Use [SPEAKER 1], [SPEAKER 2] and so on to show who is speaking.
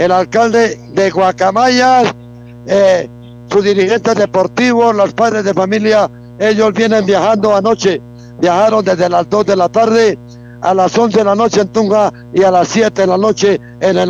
[SPEAKER 1] el alcalde de Guacamayas, sus dirigentes deportivos, los padres de familia. Ellos vienen viajando anoche, viajaron desde las 2 de la tarde a las 11 de la noche en Tunja y a las 7 de la noche en el